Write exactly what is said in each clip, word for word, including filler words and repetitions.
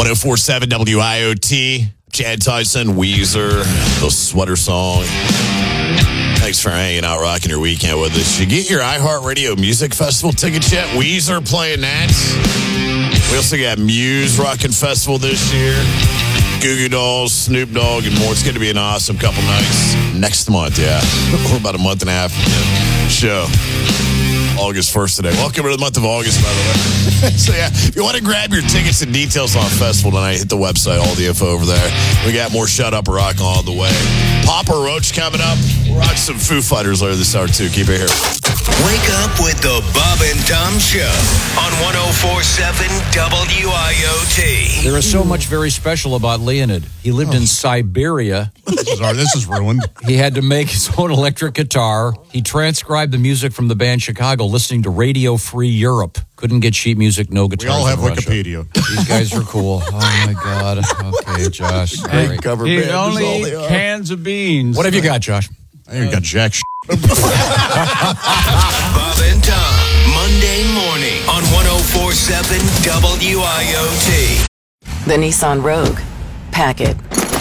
one oh four point seven W I O T. Chad Tyson, Weezer, the Sweater Song. Thanks for hanging out, rocking your weekend with us. You get your iHeartRadio Music Festival tickets yet? Weezer playing that. We also got Muse Rockin' Festival this year. Goo Goo Dolls, Snoop Dogg, and more. It's going to be an awesome couple nights next month, yeah. We're about a month and a half show. August first today. Welcome to the month of August, by the way. So, yeah, if you want to grab your tickets and details on the festival tonight, hit the website, all the info over there. We got more Shut Up Rock on the way. Papa Roach coming up. We'll rock some Foo Fighters later this hour, too. Keep it here. Wake up with the Bob and Tom Show on one oh four point seven W I O T. There is so much very special about Leonid. He lived oh. in Siberia. This is, our, this is ruined. He had to make his own electric guitar. He transcribed the music from the band Chicago, listening to Radio Free Europe. Couldn't get sheet music, no guitars. We all have in Russia. Wikipedia. These guys are cool. Oh, my God. Okay, Josh. Sorry. Cover Eat band only cans of beans. What have you got, Josh? I ain't got jack shit. Bob and Tom, Monday morning on one oh four point seven W I O T. The Nissan Rogue. Pack it.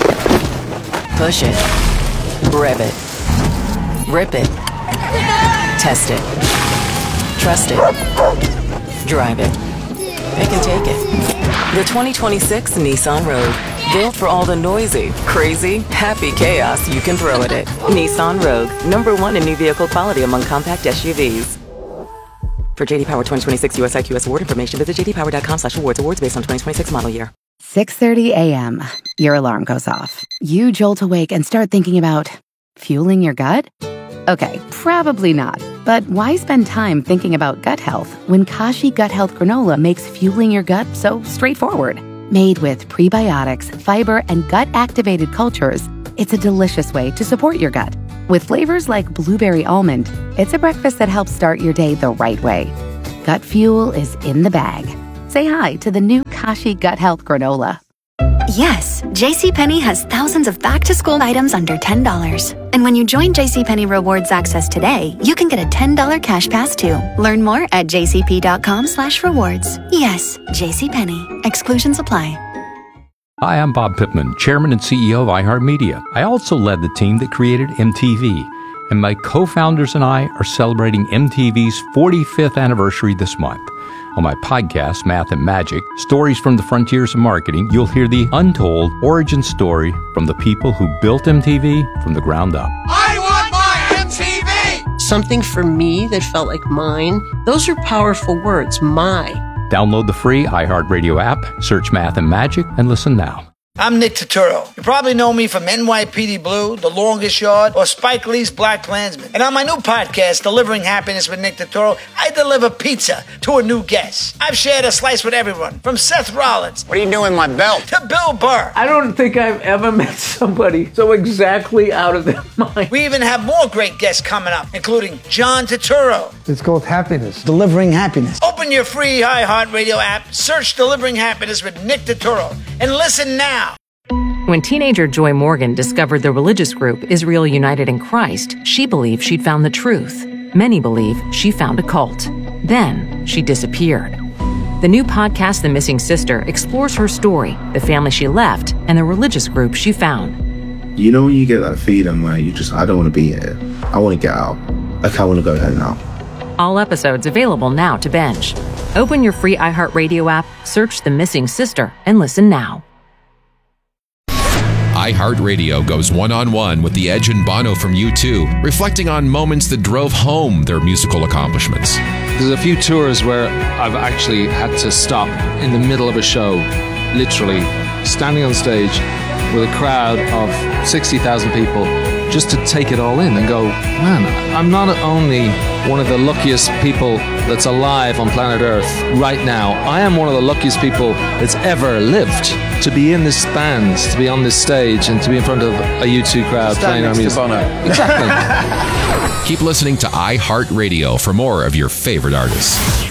Push it. Rev it. Rip it. Test it. Trust it. Drive it. Pick and take it. The twenty twenty-six Nissan Rogue. Built for all the noisy, crazy, happy chaos you can throw at it. Nissan Rogue. Number one in new vehicle quality among compact S U Vs. For J D Power twenty twenty-six U S I Q S award information, visit j d power dot com slash awards. Awards based on twenty twenty-six model year. six thirty a.m. Your alarm goes off. You jolt awake and start thinking about fueling your gut? Okay, probably not. But why spend time thinking about gut health when Kashi Gut Health Granola makes fueling your gut so straightforward? Made with prebiotics, fiber, and gut-activated cultures, it's a delicious way to support your gut. With flavors like blueberry almond, it's a breakfast that helps start your day the right way. Gut fuel is in the bag. Say hi to the new Kashi Gut Health Granola. Yes, JCPenney has thousands of back-to-school items under ten dollars. And when you join JCPenney Rewards Access today, you can get a ten dollars cash pass too. Learn more at jcp.com slash rewards. Yes, JCPenney. Exclusions apply. Hi, I'm Bob Pittman, Chairman and C E O of iHeartMedia. I also led the team that created M T V. And my co-founders and I are celebrating M T V's forty-fifth anniversary this month. On my podcast, Math and Magic, Stories from the Frontiers of Marketing, you'll hear the untold origin story from the people who built M T V from the ground up. I want my M T V! Something for me that felt like mine. Those are powerful words, my. Download the free iHeartRadio app, search Math and Magic, and listen now. I'm Nick Turturro. You probably know me from N Y P D Blue, The Longest Yard, or Spike Lee's Black Klansman. And on my new podcast, Delivering Happiness with Nick Turturro, I deliver pizza to a new guest. I've shared a slice with everyone, from Seth Rollins. What are you doing with my belt? To Bill Burr. I don't think I've ever met somebody so exactly out of their mind. We even have more great guests coming up, including John Turturro. It's called Happiness. Delivering Happiness. Open your free iHeartRadio app, search Delivering Happiness with Nick Turturro, and listen now. When teenager Joy Morgan discovered the religious group Israel United in Christ, she believed she'd found the truth. Many believe she found a cult. Then she disappeared. The new podcast, The Missing Sister, explores her story, the family she left, and the religious group she found. You know when you get that feeling where you just, I don't want to be here. I want to get out. Like, I want to go home now. All episodes available now to binge. Open your free iHeartRadio app, search The Missing Sister, and listen now. iHeartRadio goes one-on-one with The Edge and Bono from U two, reflecting on moments that drove home their musical accomplishments. There's a few tours where I've actually had to stop in the middle of a show, literally standing on stage with a crowd of sixty thousand people, just to take it all in and go, man, I'm not only one of the luckiest people that's alive on planet Earth right now, I am one of the luckiest people that's ever lived to be in this band, to be on this stage, and to be in front of a U two crowd playing our music. Exactly. Keep listening to iHeartRadio for more of your favorite artists.